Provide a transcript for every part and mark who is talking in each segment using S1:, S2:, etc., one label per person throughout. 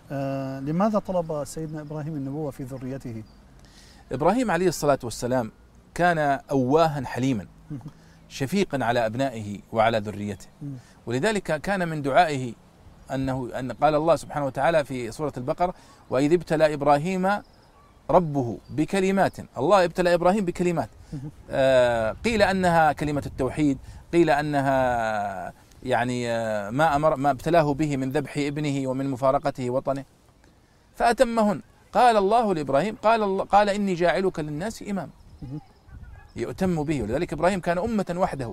S1: لماذا طلب سيدنا إبراهيم النبوة في ذريته؟
S2: إبراهيم عليه الصلاة والسلام كان أواها حليما شفيقا على أبنائه وعلى ذريته، ولذلك كان من دعائه أن قال الله سبحانه وتعالى في سورة البقرة: وإذ ابتلى إبراهيم ربه بكلمات. الله ابتلى إبراهيم بكلمات، قيل أنها كلمة التوحيد، قيل أنها يعني ما ابتلاه به من ذبح ابنه ومن مفارقته وطنه، فأتمهن. قال الله لإبراهيم قال إني جاعلك للناس إمام يؤتم به. ولذلك إبراهيم كان أمة وحده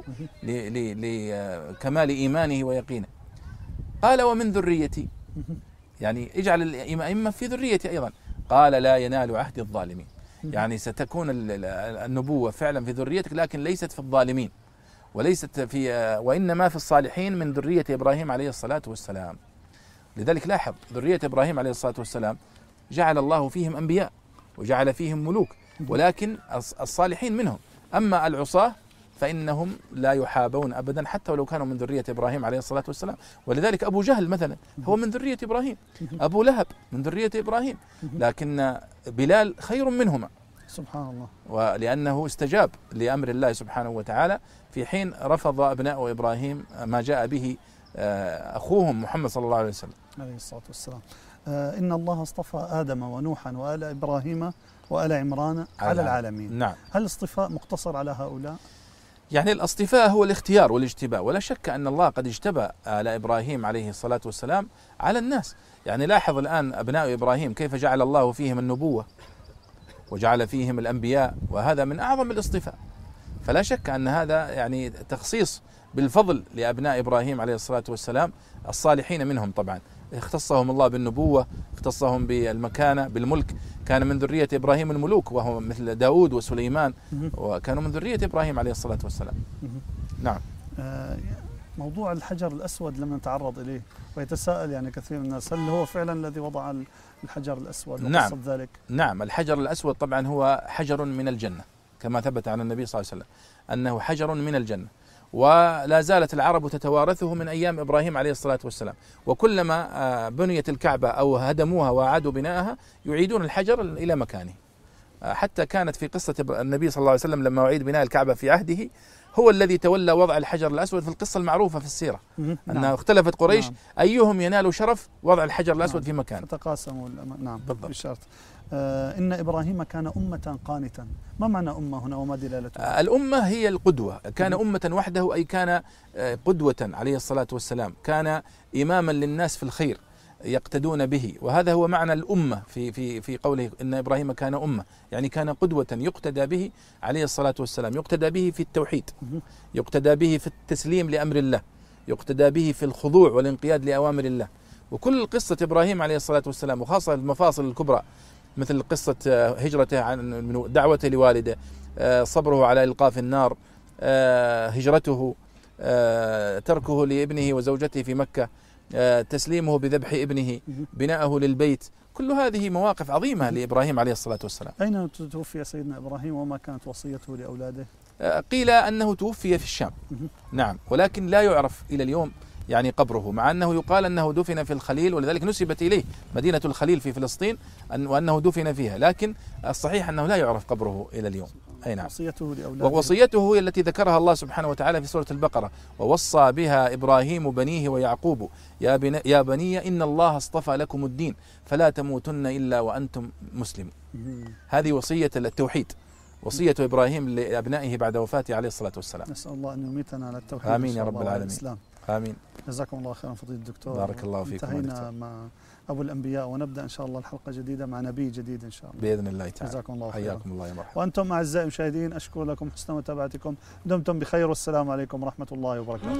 S2: لكمال إيمانه ويقينه. قال ومن ذريتي، يعني اجعل الأئمة في ذريتي أيضا. قال لا ينال عهد الظالمين، يعني ستكون النبوة فعلا في ذريتك، لكن ليست في الظالمين وليست وإنما في الصالحين من ذرية إبراهيم عليه الصلاة والسلام. لذلك لاحظ ذرية إبراهيم عليه الصلاة والسلام جعل الله فيهم أنبياء وجعل فيهم ملوك، ولكن الصالحين منهم. أما العصاة فإنهم لا يحابون أبدا حتى ولو كانوا من ذرية إبراهيم عليه الصلاة والسلام. ولذلك أبو جهل مثلا هو من ذرية إبراهيم، أبو لهب من ذرية إبراهيم، لكن بلال خير منهما
S1: سبحان الله،
S2: ولأنه استجاب لأمر الله سبحانه وتعالى في حين رفض أبناء إبراهيم ما جاء به أخوهم محمد صلى الله عليه وسلم
S1: عليه الصلاة والسلام. إن الله اصطفى آدم ونوحا وآل إبراهيم وآل عمران على العالمين.
S2: نعم.
S1: هل الاصطفاء مقتصر على هؤلاء؟
S2: يعني الاصطفاء هو الاختيار والاجتباء، ولا شك أن الله قد اجتبى آل إبراهيم عليه الصلاة والسلام على الناس. يعني لاحظ الآن أبناء إبراهيم كيف جعل الله فيهم النبوة وجعل فيهم الأنبياء، وهذا من أعظم الاصطفاء. فلا شك أن هذا يعني تخصيص بالفضل لأبناء إبراهيم عليه الصلاة والسلام الصالحين منهم. طبعا اختصهم الله بالنبوة، اختصهم بالمكانة بالملك. كان من ذرية إبراهيم الملوك وهو مثل داود وسليمان، وكانوا من ذرية إبراهيم عليه الصلاة والسلام. نعم.
S1: موضوع الحجر الأسود لم نتعرض إليه، ويتساءل يعني كثير من الناس هل هو فعلا الذي وضع الحجر الأسود وقصة ذلك؟
S2: نعم. الحجر الأسود طبعا هو حجر من الجنة كما ثبت عن النبي صلى الله عليه وسلم أنه حجر من الجنة، ولا زالت العرب تتوارثه من أيام إبراهيم عليه الصلاة والسلام. وكلما بنيت الكعبة أو هدموها وأعادوا بناءها يعيدون الحجر إلى مكانه. حتى كانت في قصة النبي صلى الله عليه وسلم لما أعيد بناء الكعبة في عهده هو الذي تولى وضع الحجر الأسود في القصة المعروفة في السيرة، أنه اختلفت قريش أيهم ينال شرف وضع الحجر الأسود في مكانه،
S1: فتقاسموا. نعم بالضبط. بشرط إن إبراهيم كان أمة قانتا. ما معنى أمة هنا وما دلالتها؟
S2: الأمة هي القدوة، كان أمة وحده، أي كان قدوة عليه الصلاة والسلام، كان إماما للناس في الخير يقتدون به. وهذا هو معنى الأمة في قوله إن إبراهيم كان أمة، يعني كان قدوة يقتدى به عليه الصلاة والسلام، يقتدى به في التوحيد، يقتدى به في التسليم لأمر الله، يقتدى به في الخضوع والانقياد لأوامر الله. وكل قصة إبراهيم عليه الصلاة والسلام وخاصة المفاصل الكبرى مثل قصة هجرته عن دعوته لوالده، صبره على إلقاء في النار، هجرته، تركه لابنه وزوجته في مكة، تسليمه بذبح ابنه، بناءه للبيت، كل هذه مواقف عظيمة لإبراهيم عليه الصلاة والسلام.
S1: أين توفي سيدنا إبراهيم وما كانت وصيته لأولاده؟
S2: قيل أنه توفي في الشام. نعم، ولكن لا يعرف إلى اليوم يعني قبره، مع أنه يقال أنه دفن في الخليل، ولذلك نسبت إليه مدينة الخليل في فلسطين وأنه دفن فيها، لكن الصحيح أنه لا يعرف قبره إلى اليوم. أي نعم.
S1: وصيته لأولاده،
S2: ووصيته هي التي ذكرها الله سبحانه وتعالى في سورة البقرة: ووصى بها إبراهيم بنيه ويعقوب يا بني إن الله اصطفى لكم الدين فلا تموتن إلا وأنتم مسلمون. هذه وصية التوحيد، وصية إبراهيم لأبنائه بعد وفاته عليه الصلاة والسلام.
S1: نسأل الله أن يميتنا على التوحيد.
S2: آمين يا رب العالمين.
S1: آمين. جزاكم الله خيرا فضيلة الدكتور.
S2: بارك الله فيكم.
S1: انتهينا مع أبو الأنبياء ونبدأ إن شاء الله الحلقة جديدة مع نبي جديد إن شاء الله
S2: بإذن الله تعالى.
S1: جزاكم الله خيرا.
S2: حياكم الله يا مرحبا.
S1: وأنتم أعزائي المشاهدين أشكر لكم حسن متابعتكم، دمتم بخير والسلام عليكم ورحمة الله وبركاته.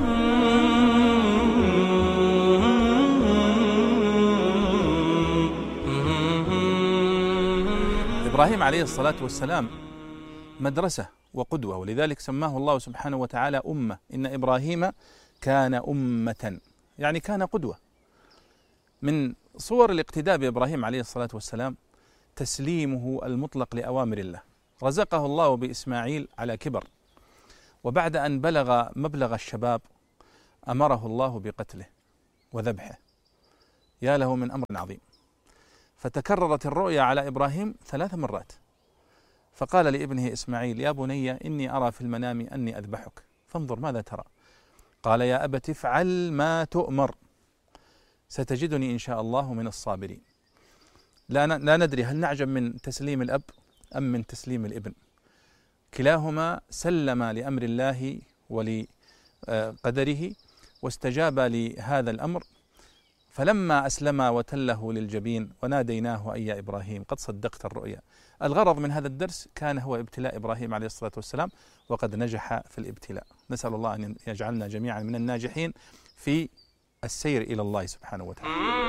S2: إبراهيم عليه الصلاة والسلام مدرسة وقدوة، ولذلك سماه الله سبحانه وتعالى أمة. إن إبراهيم كان أمة، يعني كان قدوة. من صور الاقتداء بإبراهيم عليه الصلاة والسلام تسليمه المطلق لأوامر الله. رزقه الله بإسماعيل على كبر، وبعد أن بلغ مبلغ الشباب أمره الله بقتله وذبحه، يا له من أمر عظيم. فتكررت الرؤيا على إبراهيم 3 مرات، فقال لابنه إسماعيل: يا بني إني أرى في المنام أني أذبحك فانظر ماذا ترى. قال: يا أبت افعل ما تؤمر ستجدني إن شاء الله من الصابرين. لا ندري هل نعجب من تسليم الأب أم من تسليم الابن، كلاهما سلم لأمر الله ولقدره واستجاب لهذا الأمر. فلما أسلم وتله للجبين وناديناه أي يا إبراهيم قد صدقت الرؤيا. الغرض من هذا الدرس كان هو ابتلاء إبراهيم عليه الصلاة والسلام، وقد نجح في الابتلاء. نسأل الله أن يجعلنا جميعا من الناجحين في السير إلى الله سبحانه وتعالى.